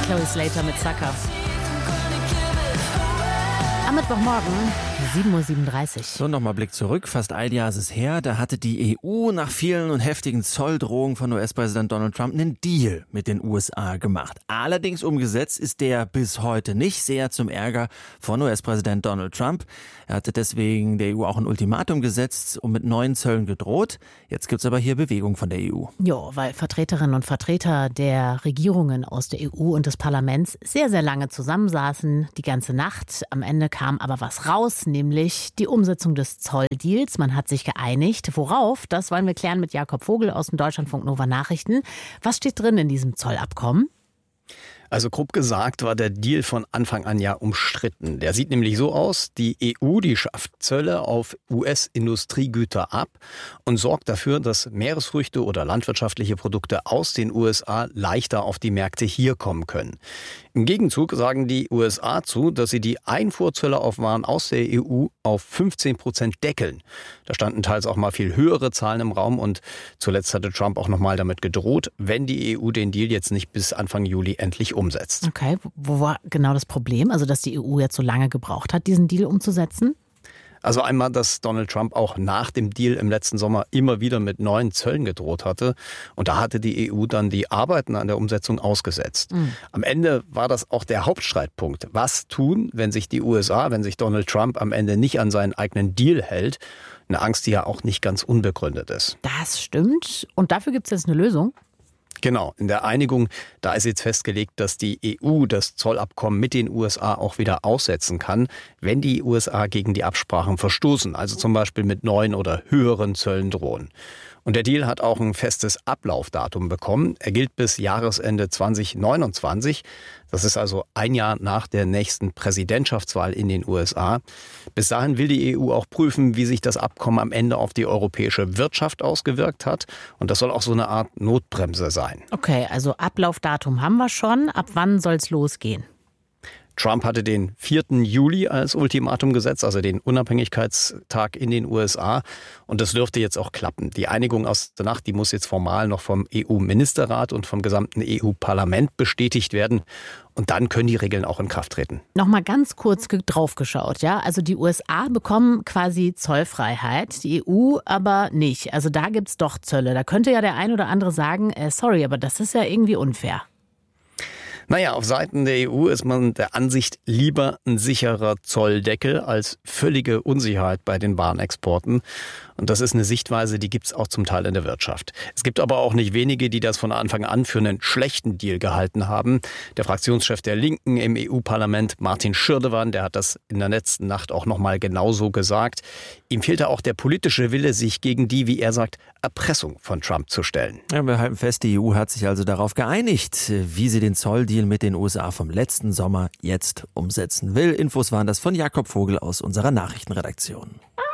Chloe Slater mit Sucker. Am Mittwochmorgen, 7:37 Uhr. So, nochmal Blick zurück. Fast ein Jahr ist es her. Da hatte die EU nach vielen und heftigen Zolldrohungen von US-Präsident Donald Trump einen Deal mit den USA gemacht. Allerdings umgesetzt ist der bis heute nicht, sehr zum Ärger von US-Präsident Donald Trump. Er hatte deswegen der EU auch ein Ultimatum gesetzt und mit neuen Zöllen gedroht. Jetzt gibt's aber hier Bewegung von der EU. Ja, weil Vertreterinnen und Vertreter der Regierungen aus der EU und des Parlaments sehr, sehr lange zusammensaßen, die ganze Nacht. Am Ende kam aber was raus, nämlich die Umsetzung des Zolldeals. Man hat sich geeinigt. Worauf? Das wollen wir klären mit Jakob Vogel aus den Deutschlandfunk Nova Nachrichten. Was steht drin in diesem Zollabkommen? Also grob gesagt war der Deal von Anfang an ja umstritten. Der sieht nämlich so aus, die EU, die schafft Zölle auf US-Industriegüter ab und sorgt dafür, dass Meeresfrüchte oder landwirtschaftliche Produkte aus den USA leichter auf die Märkte hier kommen können. Im Gegenzug sagen die USA zu, dass sie die Einfuhrzölle auf Waren aus der EU auf 15% deckeln. Da standen teils auch mal viel höhere Zahlen im Raum und zuletzt hatte Trump auch noch mal damit gedroht, wenn die EU den Deal jetzt nicht bis Anfang Juli endlich umsetzt. Okay, wo war genau das Problem? Also, dass die EU jetzt so lange gebraucht hat, diesen Deal umzusetzen? Also einmal, dass Donald Trump auch nach dem Deal im letzten Sommer immer wieder mit neuen Zöllen gedroht hatte. Und da hatte die EU dann die Arbeiten an der Umsetzung ausgesetzt. Am Ende war das auch der Hauptstreitpunkt. Was tun, wenn sich die USA, wenn sich Donald Trump am Ende nicht an seinen eigenen Deal hält? Eine Angst, die ja auch nicht ganz unbegründet ist. Das stimmt. Und dafür gibt es jetzt eine Lösung? Genau, in der Einigung, da ist jetzt festgelegt, dass die EU das Zollabkommen mit den USA auch wieder aussetzen kann, wenn die USA gegen die Absprachen verstoßen, also zum Beispiel mit neuen oder höheren Zöllen drohen. Und der Deal hat auch ein festes Ablaufdatum bekommen. Er gilt bis Jahresende 2029. Das ist also ein Jahr nach der nächsten Präsidentschaftswahl in den USA. Bis dahin will die EU auch prüfen, wie sich das Abkommen am Ende auf die europäische Wirtschaft ausgewirkt hat. Und das soll auch so eine Art Notbremse sein. Okay, also Ablaufdatum haben wir schon. Ab wann soll es losgehen? Trump hatte den 4. Juli als Ultimatum gesetzt, also den Unabhängigkeitstag in den USA. Und das dürfte jetzt auch klappen. Die Einigung aus der Nacht, die muss jetzt formal noch vom EU-Ministerrat und vom gesamten EU-Parlament bestätigt werden. Und dann können die Regeln auch in Kraft treten. Nochmal ganz kurz draufgeschaut, ja. Also die USA bekommen quasi Zollfreiheit, die EU aber nicht. Also da gibt's doch Zölle. Da könnte ja der ein oder andere sagen, sorry, aber das ist ja irgendwie unfair. Naja, auf Seiten der EU ist man der Ansicht, lieber ein sicherer Zolldeckel als völlige Unsicherheit bei den Warenexporten. Und das ist eine Sichtweise, die gibt es auch zum Teil in der Wirtschaft. Es gibt aber auch nicht wenige, die das von Anfang an für einen schlechten Deal gehalten haben. Der Fraktionschef der Linken im EU-Parlament, Martin Schirdewan, der hat das in der letzten Nacht auch nochmal genauso gesagt. Ihm fehlte auch der politische Wille, sich gegen die, wie er sagt, Erpressung von Trump zu stellen. Ja, wir halten fest, die EU hat sich also darauf geeinigt, wie sie den Zolldeal mit den USA vom letzten Sommer jetzt umsetzen will. Infos waren das von Jakob Vogel aus unserer Nachrichtenredaktion.